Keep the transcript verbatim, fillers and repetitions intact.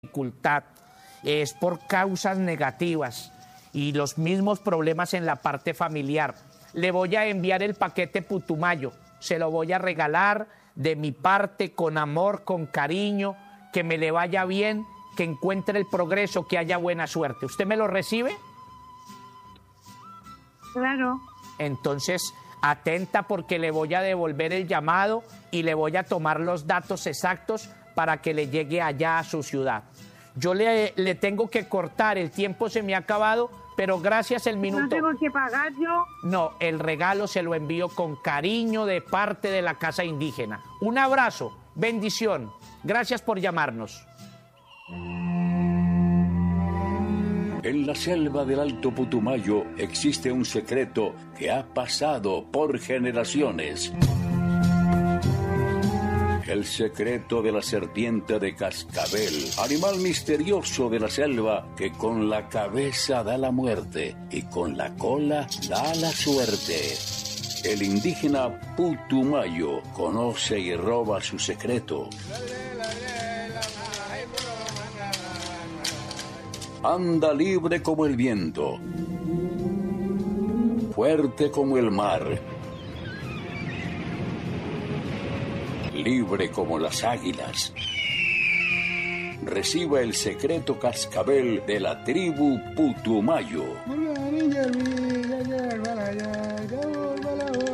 dificultad es por causas negativas y los mismos problemas en la parte familiar. Le voy a enviar el paquete Putumayo, se lo voy a regalar de mi parte, con amor, con cariño, que me le vaya bien, que encuentre el progreso, que haya buena suerte. ¿Usted me lo recibe? Claro. Entonces, atenta, porque le voy a devolver el llamado y le voy a tomar los datos exactos para que le llegue allá a su ciudad. Yo le, le tengo que cortar, el tiempo se me ha acabado, pero gracias el minuto. ¿No tengo que pagar yo? No, el regalo se lo envío con cariño de parte de la Casa Indígena. Un abrazo, bendición. Gracias por llamarnos. En la selva del Alto Putumayo existe un secreto que ha pasado por generaciones. El secreto de la serpiente de cascabel, animal misterioso de la selva que con la cabeza da la muerte y con la cola da la suerte. El indígena Putumayo conoce y roba su secreto. Anda libre como el viento, fuerte como el mar, libre como las águilas. Reciba el secreto cascabel de la tribu Putumayo.